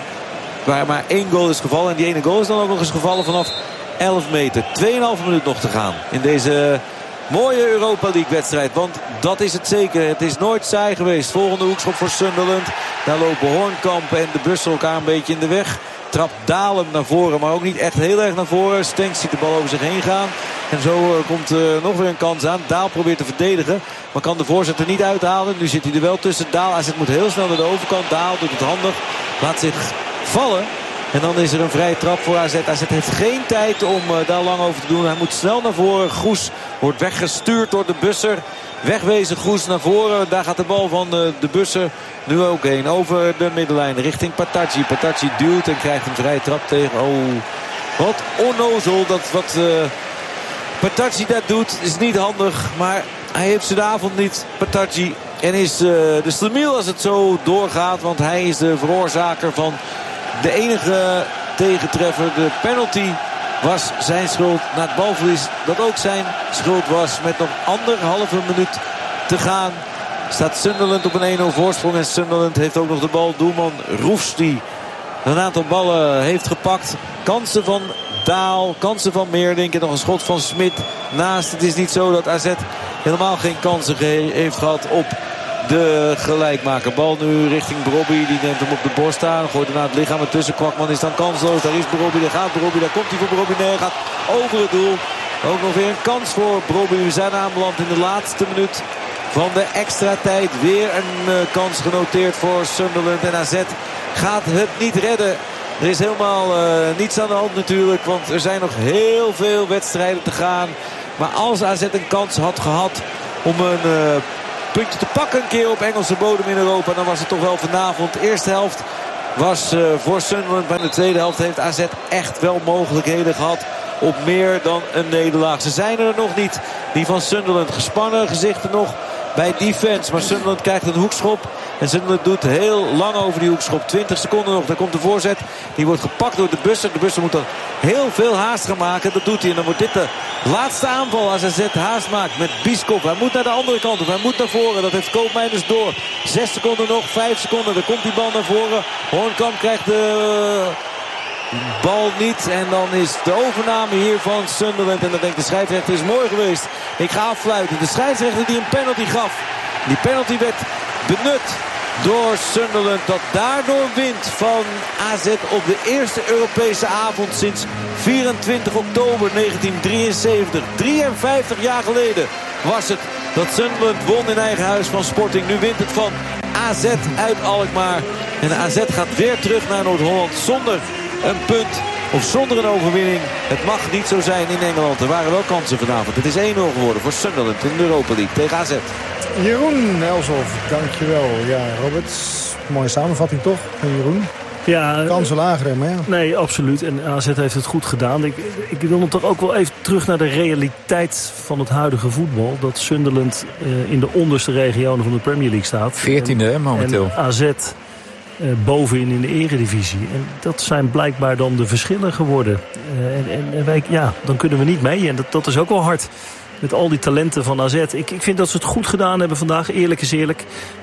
waar maar 1 goal is gevallen. En die ene goal is dan ook nog eens gevallen vanaf 11 meter. 2,5 minuut nog te gaan in deze mooie Europa League wedstrijd. Want dat is het zeker. Het is nooit saai geweest. Volgende hoekschop voor Sunderland. Daar lopen Hoornkamp en de Bussel elkaar een beetje in de weg. Trapt Dalem naar voren, maar ook niet echt heel erg naar voren. Stenks ziet de bal over zich heen gaan. En zo komt nog weer een kans aan. Daal probeert te verdedigen, maar kan de voorzet er niet uithalen. Nu zit hij er wel tussen. Daal moet heel snel naar de overkant. Daal doet het handig. Laat zich vallen. En dan is er een vrije trap voor AZ. AZ heeft geen tijd om daar lang over te doen. Hij moet snel naar voren. Goes wordt weggestuurd door de Busser. Wegwezen Goes naar voren. Daar gaat de bal van de Busser nu ook heen. Over de middenlijn richting Partaji. Partaji duwt en krijgt een vrije trap tegen. Oh, wat onnozel dat wat Partaji dat doet. Is niet handig, maar hij heeft zijn avond niet, Partaji. En is de slemiel als het zo doorgaat. Want hij is de veroorzaker van de enige tegentreffer. De penalty was zijn schuld na het balverlies. Dat ook zijn schuld was. Met nog 1,5 minuut te gaan staat Sunderland op een 1-0 voorsprong. En Sunderland heeft ook nog de bal. Doelman Roefs die een aantal ballen heeft gepakt. Kansen van Daal, kansen van Meerdink en nog een schot van Smit naast. Het is niet zo dat AZ helemaal geen kansen heeft gehad op de gelijkmaker. Bal nu richting Brobby. Die neemt hem op de borst aan. Gooit daarna het lichaam ertussen. Kwakman is dan kansloos. Daar is Brobby. Daar gaat Brobby. Daar komt hij voor Brobby. Nee, hij gaat over het doel. Ook nog weer een kans voor Brobby. We zijn aanbeland in de laatste minuut van de extra tijd. Weer een kans genoteerd voor Sunderland. En AZ gaat het niet redden. Er is helemaal niets aan de hand natuurlijk. Want er zijn nog heel veel wedstrijden te gaan. Maar als AZ een kans had gehad om een puntje te pakken een keer op Engelse bodem in Europa, dan was het toch wel vanavond. De eerste helft was voor Sunderland. Maar in de tweede helft heeft AZ echt wel mogelijkheden gehad op meer dan een nederlaag. Ze zijn er nog niet. Die van Sunderland. Gespannen gezichten nog bij defense. Maar Sunderland krijgt een hoekschop. En Sunderland doet heel lang over die hoekschop. 20 seconden nog. Daar komt de voorzet. Die wordt gepakt door de Busser. De Busser moet dan heel veel haast gaan maken. Dat doet hij. En dan wordt dit de laatste aanval als AZ haast maakt met Bieskop. Hij moet naar de andere kant. Of hij moet naar voren. Dat heeft Koopmijn dus door. 6 seconden nog. 5 seconden. Dan komt die bal naar voren. Hoornkamp krijgt de bal niet. En dan is de overname hier van Sunderland. En dan denkt de scheidsrechter, is mooi geweest. Ik ga affluiten. De scheidsrechter die een penalty gaf. Die penalty werd benut door Sunderland. Dat daardoor wint van AZ op de eerste Europese avond sinds 24 oktober 1973. 53 jaar geleden was het dat Sunderland won in eigen huis van Sporting. Nu wint het van AZ uit Alkmaar. En AZ gaat weer terug naar Noord-Holland zonder een punt of zonder een overwinning. Het mag niet zo zijn in Engeland. Er waren wel kansen vanavond. Het is 1-0 geworden voor Sunderland in de Europa League tegen AZ. Jeroen Elshoff, dankjewel. Ja, Robert, mooie samenvatting toch van Jeroen? Ja, kansen lager, maar ja. Nee, absoluut. En AZ heeft het goed gedaan. Ik wil hem toch ook wel even terug naar de realiteit van het huidige voetbal. Dat Sunderland in de onderste regionen van de Premier League staat. 14e momenteel. En AZ bovenin in de eredivisie. En dat zijn blijkbaar dan de verschillen geworden. En wij, ja, dan kunnen we niet mee. En dat is ook wel hard. Met al die talenten van AZ. Ik vind dat ze het goed gedaan hebben vandaag. Eerlijk is eerlijk.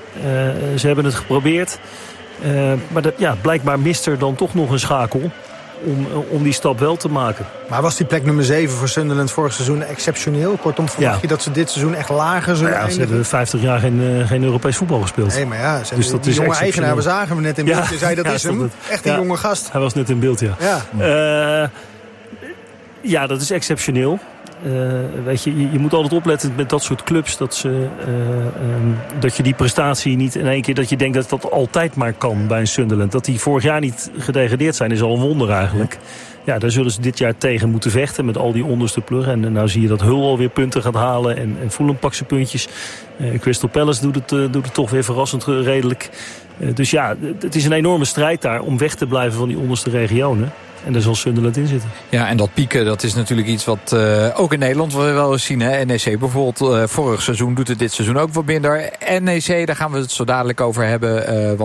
Ze hebben het geprobeerd. Maar blijkbaar mist er dan toch nog een schakel om die stap wel te maken. Maar was die plek nummer 7 voor Sunderland vorig seizoen exceptioneel? Kortom, verwacht je dat ze dit seizoen echt lager zullen eindigen? Ze hebben 50 jaar geen Europees voetbal gespeeld. Nee, maar ja, dus die jonge eigenaar, we zagen hem net in beeld. Je zei dat is hem. Echt een jonge gast. Hij was net in beeld, ja. Dat is exceptioneel. Weet je moet altijd opletten met dat soort clubs dat je die prestatie niet in één keer, dat je denkt dat dat altijd maar kan bij een Sunderland. Dat die vorig jaar niet gedegradeerd zijn is al een wonder eigenlijk. Ja, daar zullen ze dit jaar tegen moeten vechten met al die onderste pluggen. En nou zie je dat Hull alweer punten gaat halen en Fulham pakt zijn puntjes. Crystal Palace doet het toch weer verrassend redelijk. Dus ja, het is een enorme strijd daar om weg te blijven van die onderste regionen. En daar zal Sunderland in zitten. Ja, en dat pieken, dat is natuurlijk iets wat ook in Nederland we wel eens zien. Hè? NEC bijvoorbeeld, vorig seizoen doet het dit seizoen ook wat minder. NEC, daar gaan we het zo dadelijk over hebben.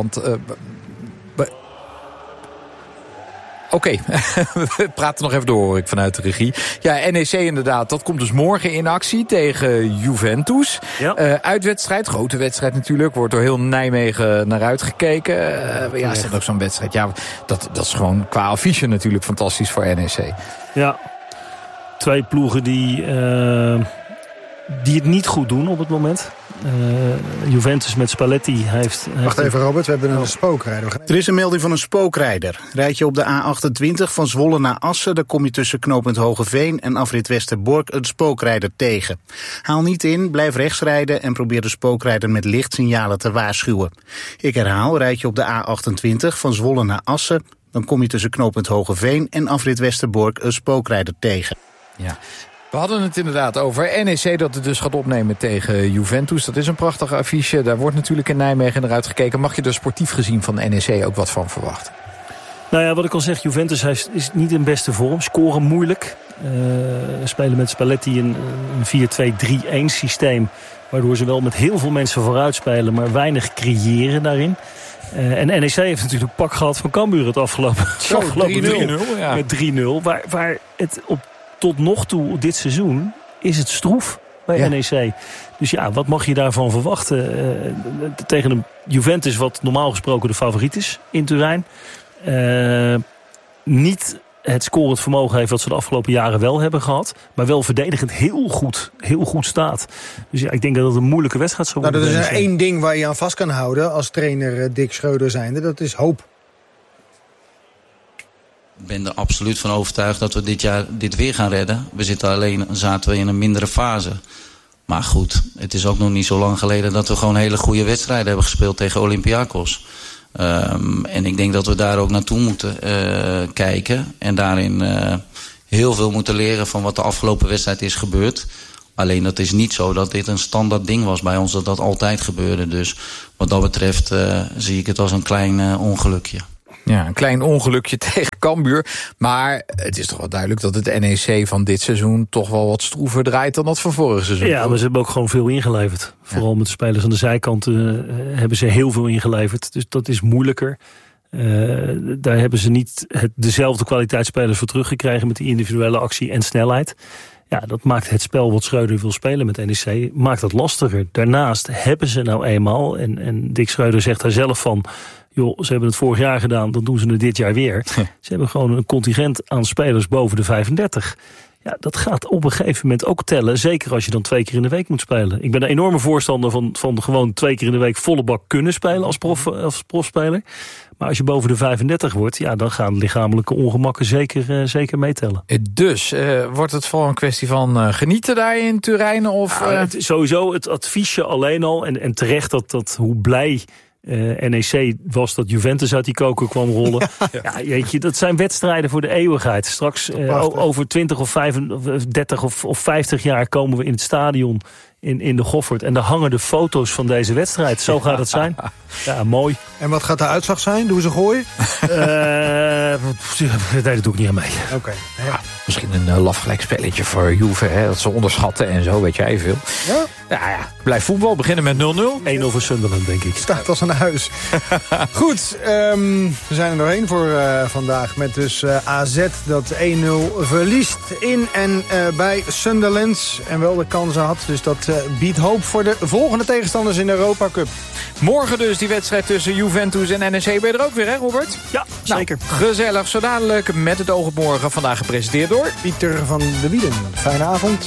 Oké, we praten nog even door, hoor ik vanuit de regie. Ja, NEC inderdaad, dat komt dus morgen in actie tegen Juventus. Ja. Uitwedstrijd, grote wedstrijd natuurlijk, wordt door heel Nijmegen naar uitgekeken. Ja, is dat ook zo'n wedstrijd? Ja, dat is gewoon qua affiche natuurlijk fantastisch voor NEC. Ja, 2 ploegen die het niet goed doen op het moment. Juventus met Spalletti Wacht even, Robert, we hebben een spookrijder. Er is een melding van een spookrijder. Rijd je op de A28 van Zwolle naar Assen, dan kom je tussen knooppunt Hogeveen en afrit Westerbork een spookrijder tegen. Haal niet in, blijf rechts rijden en probeer de spookrijder met lichtsignalen te waarschuwen. Ik herhaal, rijd je op de A28 van Zwolle naar Assen, dan kom je tussen knooppunt Hogeveen en afrit Westerbork een spookrijder tegen. Ja. We hadden het inderdaad over NEC dat het dus gaat opnemen tegen Juventus. Dat is een prachtige affiche. Daar wordt natuurlijk in Nijmegen naar uitgekeken. Mag je er sportief gezien van NEC ook wat van verwachten? Nou ja, wat ik al zeg, Juventus is niet in beste vorm. Scoren moeilijk. Spelen met Spalletti een 4-2-3-1 systeem. Waardoor ze wel met heel veel mensen vooruit spelen, maar weinig creëren daarin. En NEC heeft natuurlijk pak gehad van Cambuur het afgelopen 3-0. Ja. Met 3-0. Waar het op tot nog toe dit seizoen is het stroef bij NEC. Dus ja, wat mag je daarvan verwachten? Tegen een Juventus wat normaal gesproken de favoriet is in Turijn. Niet het scorend vermogen heeft wat ze de afgelopen jaren wel hebben gehad. Maar wel verdedigend heel goed staat. Dus ja, ik denk dat het een moeilijke wedstrijd zou worden. Nou, dat is één ding waar je aan vast kan houden als trainer Dick Schreuder zijnde. Dat is hoop. Ik ben er absoluut van overtuigd dat we dit jaar dit weer gaan redden. Zaten we in een mindere fase. Maar goed, het is ook nog niet zo lang geleden dat we gewoon hele goede wedstrijden hebben gespeeld tegen Olympiakos. En ik denk dat we daar ook naartoe moeten kijken. En daarin heel veel moeten leren van wat de afgelopen wedstrijd is gebeurd. Alleen dat is niet zo dat dit een standaard ding was bij ons, dat dat altijd gebeurde. Dus wat dat betreft zie ik het als een klein ongelukje. Ja, een klein ongelukje tegen Cambuur. Maar het is toch wel duidelijk dat het NEC van dit seizoen toch wel wat stroever draait dan dat van vorig seizoen. Ja, maar ze hebben ook gewoon veel ingeleverd. Vooral met de spelers aan de zijkant hebben ze heel veel ingeleverd. Dus dat is moeilijker. Daar hebben ze niet dezelfde kwaliteitsspelers voor teruggekregen met die individuele actie en snelheid. Ja, dat maakt het spel wat Schreuder wil spelen met NEC, maakt dat lastiger. Daarnaast hebben ze nou eenmaal, en Dick Schreuder zegt daar zelf van, joh, ze hebben het vorig jaar gedaan, dan doen ze het dit jaar weer. Ze hebben gewoon een contingent aan spelers boven de 35. Ja, dat gaat op een gegeven moment ook tellen. Zeker als je dan 2 keer in de week moet spelen. Ik ben een enorme voorstander van gewoon 2 keer in de week volle bak kunnen spelen als profspeler. Maar als je boven de 35 wordt, ja, dan gaan lichamelijke ongemakken zeker meetellen. Dus wordt het vooral een kwestie van genieten daar in Turijn? Of, sowieso het adviesje alleen al. En terecht dat hoe blij NEC was dat Juventus uit die koker kwam rollen. Ja, jeetje, dat zijn wedstrijden voor de eeuwigheid. Straks over 20 of 35 of 50 jaar komen we in het stadion in de Goffert. En daar hangen de foto's van deze wedstrijd. Zo gaat het zijn. Ja, mooi. En wat gaat de uitslag zijn? Doen ze gooien? Nee, dat doe ik niet aan mee. Oké. Ja, misschien een laf gelijkspelletje voor Juve. Hè, dat ze onderschatten en zo, weet jij veel. Ja. Blijf voetbal. Beginnen met 0-0. 1-0 voor Sunderland, denk ik. Staat als een huis. Goed, we zijn er doorheen voor vandaag. Met dus AZ dat 1-0 verliest in en bij Sunderland. En wel de kansen had. Dus dat biedt hoop voor de volgende tegenstanders in de Europa Cup. Morgen dus die wedstrijd tussen Juventus en NEC. Ben je er ook weer, hè, Robert? Ja, zeker. Gezellig, zo dadelijk met het oog op morgen. Vandaag gepresenteerd door Pieter van de Wielen. Fijne avond.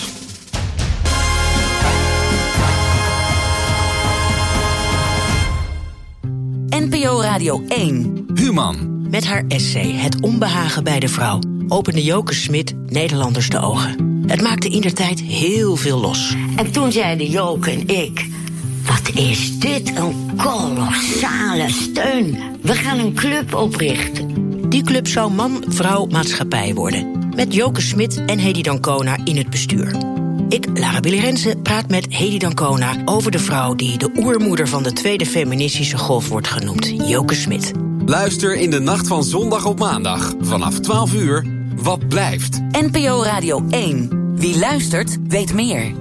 NPO Radio 1. Human. Met haar essay Het onbehagen bij de vrouw opende Joke Smit Nederlanders de ogen. Het maakte indertijd heel veel los. En toen zeiden Joke en ik, wat is dit een kolossale steun. We gaan een club oprichten. Die club zou man-vrouw maatschappij worden. Met Joke Smit en Hedy Dancona in het bestuur. Ik, Lara Billy Rensen, praat met Hedy Dancona over de vrouw die de oermoeder van de tweede feministische golf wordt genoemd, Joke Smit. Luister in de nacht van zondag op maandag vanaf 12 uur. Wat blijft? NPO Radio 1. Wie luistert, weet meer.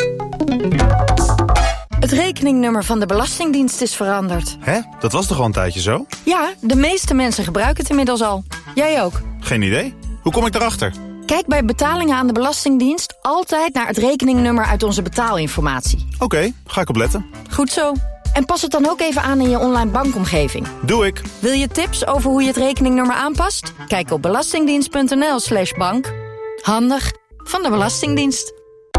Het rekeningnummer van de Belastingdienst is veranderd. Hè? Dat was toch al een tijdje zo? Ja, de meeste mensen gebruiken het inmiddels al. Jij ook? Geen idee. Hoe kom ik daarachter? Kijk bij betalingen aan de Belastingdienst altijd naar het rekeningnummer uit onze betaalinformatie. Oké, ga ik opletten. Goed zo. En pas het dan ook even aan in je online bankomgeving. Doe ik. Wil je tips over hoe je het rekeningnummer aanpast? Kijk op belastingdienst.nl/bank. Handig van de Belastingdienst.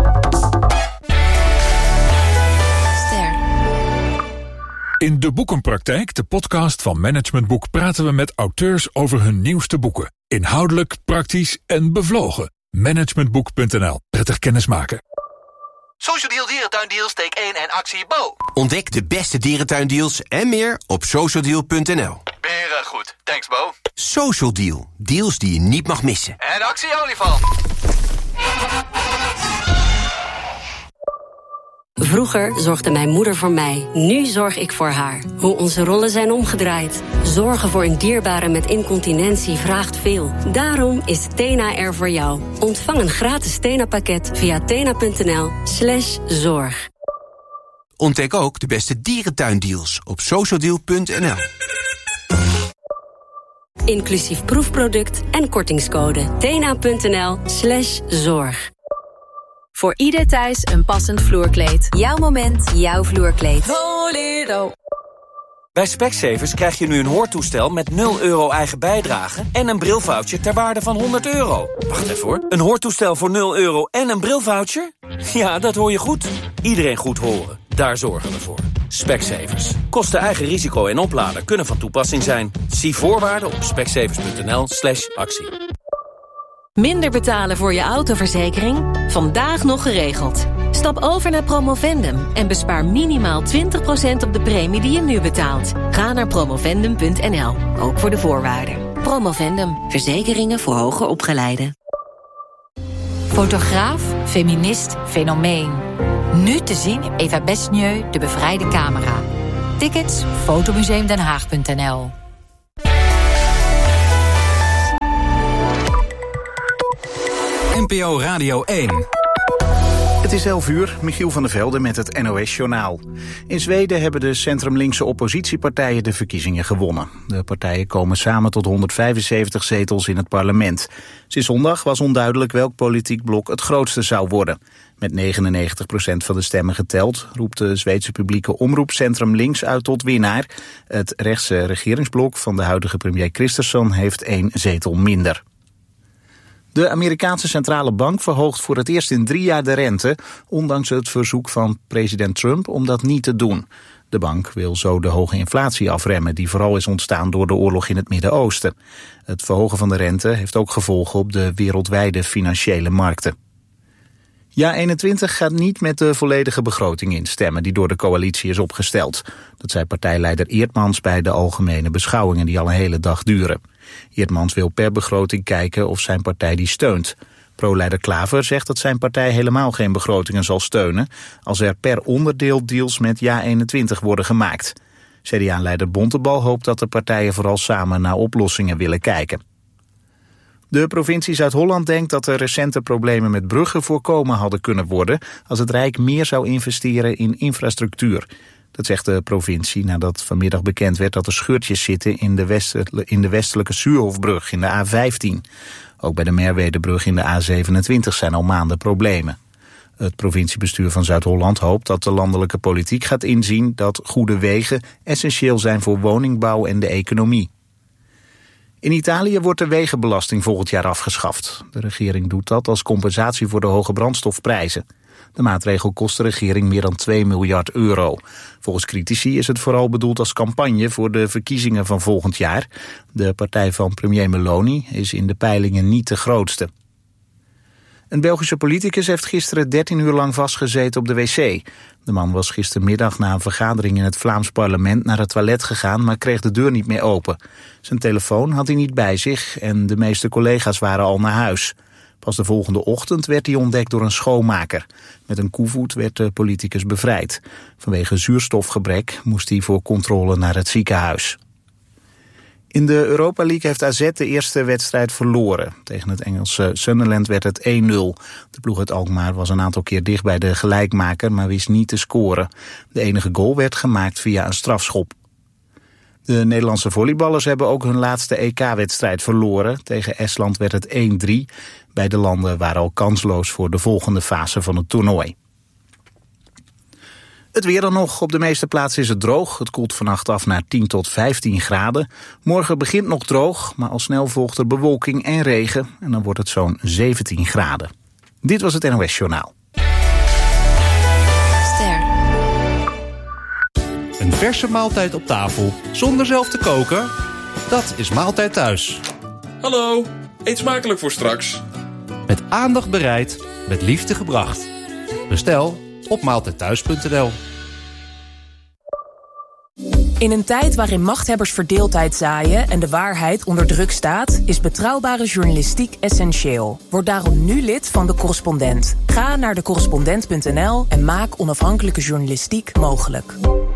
In De Boekenpraktijk, de podcast van Management Boek, praten we met auteurs over hun nieuwste boeken. Inhoudelijk, praktisch en bevlogen. Managementboek.nl. Prettig kennismaken. Social Deal Dierentuindeals, take 1 en actie Bo. Ontdek de beste dierentuindeals en meer op socialdeal.nl. Beren goed, thanks Bo. Social Deal, deals die je niet mag missen. En actie olifant. Vroeger zorgde mijn moeder voor mij, nu zorg ik voor haar. Hoe onze rollen zijn omgedraaid. Zorgen voor een dierbare met incontinentie vraagt veel. Daarom is Tena er voor jou. Ontvang een gratis Tena-pakket via tena.nl/zorg. Ontdek ook de beste dierentuindeals op socialdeal.nl. Inclusief proefproduct en kortingscode. tena.nl/zorg. Voor ieder thuis een passend vloerkleed. Jouw moment, jouw vloerkleed. Bolero. Bij Specsavers krijg je nu een hoortoestel met 0 euro eigen bijdrage en een brilvoucher ter waarde van €100. Wacht even hoor. Een hoortoestel voor 0 euro en een brilvoucher? Ja, dat hoor je goed. Iedereen goed horen. Daar zorgen we voor. Specsavers. Kosten eigen risico en oplader kunnen van toepassing zijn. Zie voorwaarden op specsavers.nl/actie. Minder betalen voor je autoverzekering? Vandaag nog geregeld. Stap over naar Promovendum en bespaar minimaal 20% op de premie die je nu betaalt. Ga naar promovendum.nl, ook voor de voorwaarden. Promovendum, verzekeringen voor hoger opgeleiden. Fotograaf, feminist, fenomeen. Nu te zien in Eva Besnieu, De Bevrijde Camera. Tickets, fotomuseumdenhaag.nl. NPO Radio 1. Het is 11 uur, Michiel van der Velde met het NOS-journaal. In Zweden hebben de centrumlinkse oppositiepartijen de verkiezingen gewonnen. De partijen komen samen tot 175 zetels in het parlement. Sinds zondag was onduidelijk welk politiek blok het grootste zou worden. Met 99% van de stemmen geteld roept de Zweedse publieke omroep Centrum Links uit tot winnaar. Het rechtse regeringsblok van de huidige premier Kristersson heeft 1 zetel minder. De Amerikaanse centrale bank verhoogt voor het eerst in 3 jaar de rente, ondanks het verzoek van president Trump om dat niet te doen. De bank wil zo de hoge inflatie afremmen, die vooral is ontstaan door de oorlog in het Midden-Oosten. Het verhogen van de rente heeft ook gevolgen op de wereldwijde financiële markten. Ja21 gaat niet met de volledige begroting instemmen die door de coalitie is opgesteld. Dat zei partijleider Eertmans bij de algemene beschouwingen die al een hele dag duren. Eertmans wil per begroting kijken of zijn partij die steunt. Pro-leider Klaver zegt dat zijn partij helemaal geen begrotingen zal steunen als er per onderdeel deals met Ja21 worden gemaakt. CDA-leider Bontebal hoopt dat de partijen vooral samen naar oplossingen willen kijken. De provincie Zuid-Holland denkt dat de recente problemen met bruggen voorkomen hadden kunnen worden als het Rijk meer zou investeren in infrastructuur. Dat zegt de provincie nadat vanmiddag bekend werd dat er scheurtjes zitten in de westelijke Suurhofbrug in de A15. Ook bij de Merwedebrug in de A27 zijn al maanden problemen. Het provinciebestuur van Zuid-Holland hoopt dat de landelijke politiek gaat inzien dat goede wegen essentieel zijn voor woningbouw en de economie. In Italië wordt de wegenbelasting volgend jaar afgeschaft. De regering doet dat als compensatie voor de hoge brandstofprijzen. De maatregel kost de regering meer dan 2 miljard euro. Volgens critici is het vooral bedoeld als campagne voor de verkiezingen van volgend jaar. De partij van premier Meloni is in de peilingen niet de grootste. Een Belgische politicus heeft gisteren 13 uur lang vastgezeten op de wc. De man was gistermiddag na een vergadering in het Vlaams parlement naar het toilet gegaan, maar kreeg de deur niet meer open. Zijn telefoon had hij niet bij zich en de meeste collega's waren al naar huis. Pas de volgende ochtend werd hij ontdekt door een schoonmaker. Met een koevoet werd de politicus bevrijd. Vanwege zuurstofgebrek moest hij voor controle naar het ziekenhuis. In de Europa League heeft AZ de eerste wedstrijd verloren. Tegen het Engelse Sunderland werd het 1-0. De ploeg uit Alkmaar was een aantal keer dicht bij de gelijkmaker, maar wist niet te scoren. De enige goal werd gemaakt via een strafschop. De Nederlandse volleyballers hebben ook hun laatste EK-wedstrijd verloren. Tegen Estland werd het 1-3. Beide landen waren al kansloos voor de volgende fase van het toernooi. Het weer dan nog. Op de meeste plaatsen is het droog. Het koelt vannacht af naar 10 tot 15 graden. Morgen begint nog droog, maar al snel volgt er bewolking en regen. En dan wordt het zo'n 17 graden. Dit was het NOS Journaal. Ster. Een verse maaltijd op tafel, zonder zelf te koken? Dat is Maaltijd Thuis. Hallo, eet smakelijk voor straks. Met aandacht bereid, met liefde gebracht. Bestel op maaltijdthuis.nl. In een tijd waarin machthebbers verdeeldheid zaaien en de waarheid onder druk staat, is betrouwbare journalistiek essentieel. Word daarom nu lid van De Correspondent. Ga naar decorrespondent.nl en maak onafhankelijke journalistiek mogelijk.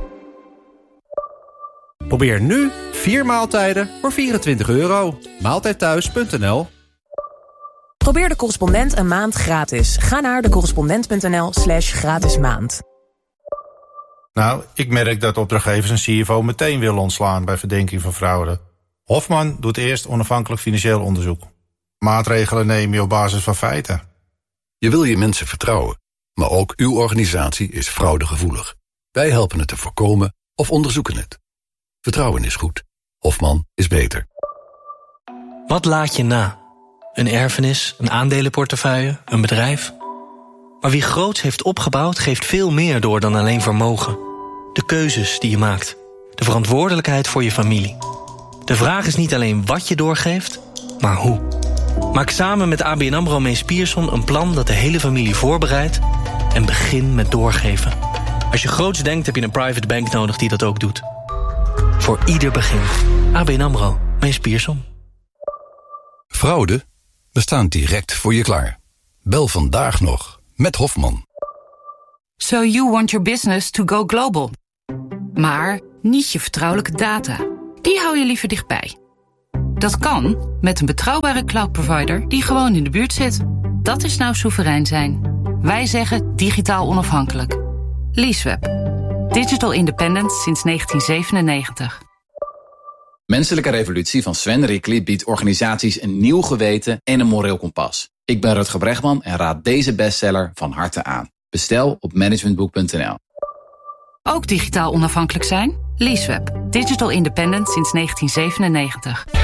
Probeer nu 4 maaltijden voor €24. Maaltijdthuis.nl. Probeer De Correspondent een maand gratis. Ga naar decorrespondent.nl/gratis maand. Nou, ik merk dat opdrachtgevers een CFO meteen willen ontslaan bij verdenking van fraude. Hofman doet eerst onafhankelijk financieel onderzoek. Maatregelen neem je op basis van feiten. Je wil je mensen vertrouwen, maar ook uw organisatie is fraudegevoelig. Wij helpen het te voorkomen of onderzoeken het. Vertrouwen is goed. Hofman is beter. Wat laat je na? Een erfenis, een aandelenportefeuille, een bedrijf? Maar wie groots heeft opgebouwd, geeft veel meer door dan alleen vermogen. De keuzes die je maakt. De verantwoordelijkheid voor je familie. De vraag is niet alleen wat je doorgeeft, maar hoe. Maak samen met ABN AMRO Mees Pierson een plan dat de hele familie voorbereidt en begin met doorgeven. Als je groots denkt, heb je een private bank nodig die dat ook doet. Voor ieder begin. ABN AMRO Mees Pierson. Fraude? We staan direct voor je klaar. Bel vandaag nog met Hofman. So you want your business to go global. Maar niet je vertrouwelijke data. Die hou je liever dichtbij. Dat kan met een betrouwbare cloud provider die gewoon in de buurt zit. Dat is nou soeverein zijn. Wij zeggen digitaal onafhankelijk. Leaseweb. Digital independent sinds 1997. Menselijke Revolutie van Sven Rickli biedt organisaties een nieuw geweten en een moreel kompas. Ik ben Rutger Bregman en raad deze bestseller van harte aan. Bestel op managementboek.nl. Ook digitaal onafhankelijk zijn? Leaseweb. Digital independent sinds 1997.